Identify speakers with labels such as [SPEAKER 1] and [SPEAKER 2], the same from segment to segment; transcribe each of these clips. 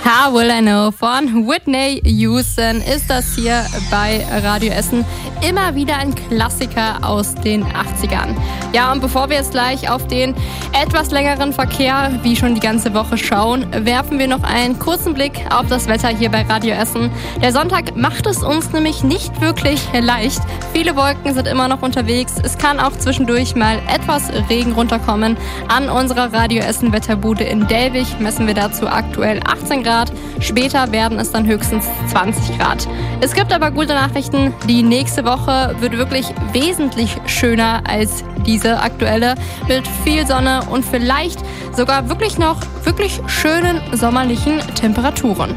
[SPEAKER 1] How Will I Know von Whitney Houston ist das hier bei Radio Essen. Immer wieder ein Klassiker aus den 80ern. Ja, und bevor wir jetzt gleich auf den etwas längeren Verkehr, wie schon die ganze Woche, schauen, werfen wir noch einen kurzen Blick auf das Wetter hier bei Radio Essen. Der Sonntag macht es uns nämlich nicht wirklich leicht. Viele Wolken sind immer noch unterwegs. Es kann auch zwischendurch mal etwas Regen runterkommen. An unserer Radio Essen Wetterbude in Delwig messen wir dazu aktuell 18 Grad. Später werden es dann höchstens 20 Grad. Es gibt aber gute Nachrichten. Die nächste Woche wird wirklich wesentlich schöner als diese aktuelle, mit viel Sonne und vielleicht sogar wirklich schönen sommerlichen Temperaturen.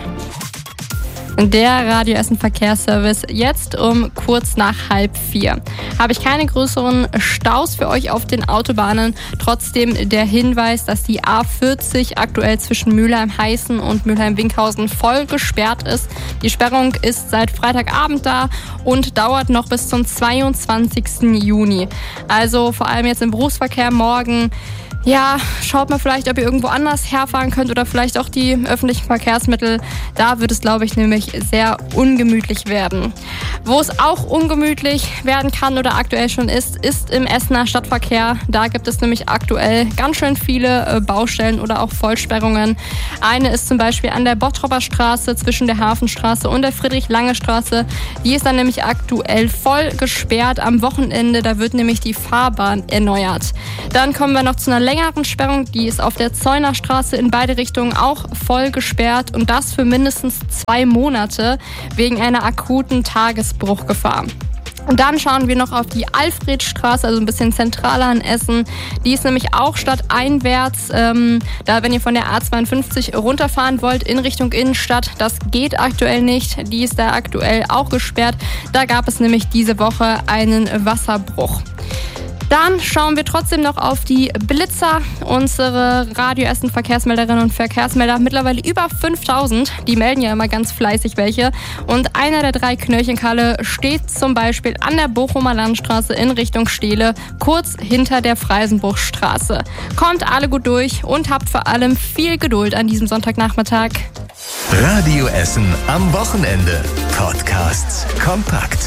[SPEAKER 1] Der Radio Essen Verkehrsservice jetzt um kurz nach 3:30. Habe ich keine größeren Staus für euch auf den Autobahnen. Trotzdem der Hinweis, dass die A40 aktuell zwischen Mülheim-Heißen und Mülheim-Winkhausen voll gesperrt ist. Die Sperrung ist seit Freitagabend da und dauert noch bis zum 22. Juni. Also vor allem jetzt im Berufsverkehr morgen. Ja, schaut mal vielleicht, ob ihr irgendwo anders herfahren könnt oder vielleicht auch die öffentlichen Verkehrsmittel. Da wird es, glaube ich, nämlich sehr ungemütlich werden. Wo es auch ungemütlich werden kann oder aktuell schon ist im Essener Stadtverkehr. Da gibt es nämlich aktuell ganz schön viele Baustellen oder auch Vollsperrungen. Eine ist zum Beispiel an der Bottropper Straße zwischen der Hafenstraße und der Friedrich-Lange-Straße. Die ist dann nämlich aktuell voll gesperrt am Wochenende. Da wird nämlich die Fahrbahn erneuert. Dann kommen wir noch zu einer längeren Sperrung, die ist auf der Zeunerstraße in beide Richtungen auch voll gesperrt und das für mindestens 2 Monate wegen einer akuten Tagesbruchgefahr. Und dann schauen wir noch auf die Alfredstraße, also ein bisschen zentraler in Essen. Die ist nämlich auch stadteinwärts. Da, wenn ihr von der A52 runterfahren wollt in Richtung Innenstadt, das geht aktuell nicht. Die ist da aktuell auch gesperrt. Da gab es nämlich diese Woche einen Wasserbruch. Dann schauen wir trotzdem noch auf die Blitzer, unsere Radio Essen Verkehrsmelderinnen und Verkehrsmelder, mittlerweile über 5000, die melden ja immer ganz fleißig welche. Und einer der 3 Knöllchenkalle steht zum Beispiel an der Bochumer Landstraße in Richtung Steele, kurz hinter der Freisenbruchstraße. Kommt alle gut durch und habt vor allem viel Geduld an diesem Sonntagnachmittag.
[SPEAKER 2] Radio Essen am Wochenende. Podcasts kompakt.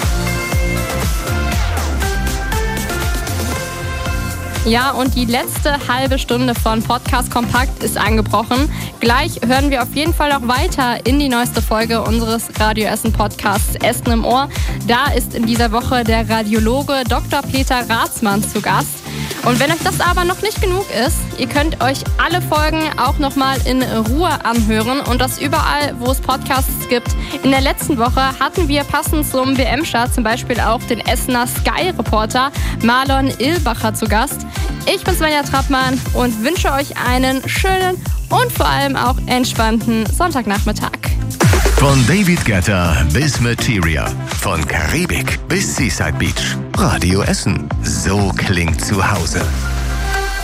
[SPEAKER 1] Ja, und die letzte halbe Stunde von Podcast Kompakt ist angebrochen. Gleich hören wir auf jeden Fall noch weiter in die neueste Folge unseres Radio Essen Podcasts Essen im Ohr. Da ist in dieser Woche der Radiologe Dr. Peter Rathmann zu Gast. Und wenn euch das aber noch nicht genug ist, ihr könnt euch alle Folgen auch nochmal in Ruhe anhören und das überall, wo es Podcasts gibt. In der letzten Woche hatten wir passend zum WM-Start zum Beispiel auch den Essener Sky-Reporter Marlon Illbacher zu Gast. Ich bin Svenja Trappmann und wünsche euch einen schönen und vor allem auch entspannten Sonntagnachmittag.
[SPEAKER 2] Von David Guetta bis Materia, von Karibik bis Seaside Beach. Radio Essen. So klingt zu Hause.